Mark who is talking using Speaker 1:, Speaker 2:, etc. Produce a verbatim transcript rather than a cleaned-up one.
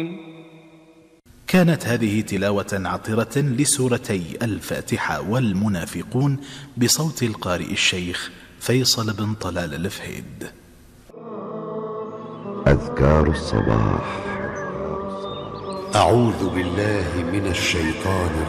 Speaker 1: كانت هذه تلاوة عطرة لسورتي الفاتحة والمنافقون بصوت القارئ الشيخ فيصل بن طلال الفهيد.
Speaker 2: أذكار الصباح.
Speaker 3: أعوذ بالله من الشيطان